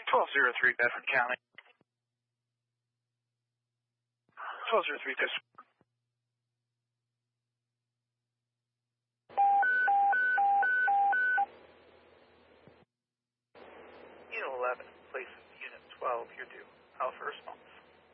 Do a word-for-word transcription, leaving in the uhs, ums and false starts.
twelve oh three, Bedford County. twelve oh three, Bedford. Unit eleven, place of Unit twelve, you're due. Alpha response.